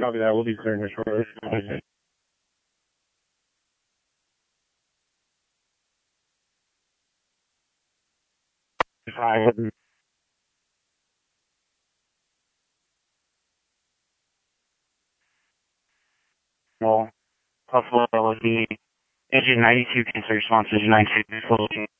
Copy that. We'll be clearing her shortly. Hi. Well, possible that would be engine 92 cancel response, engine 92 full.